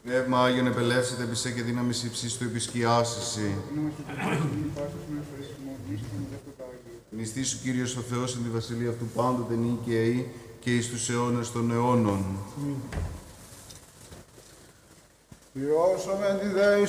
Πνεύμα Άγιον επελεύσετε επί σε και δύναμις υψής του επισκιάσισι. Νηστή σου Κύριος ο Θεός εν τη βασιλεία αυτού πάντοτε νίκαιη και εις τους αιώνες των αιώνων. Ιώσομεν τη δέη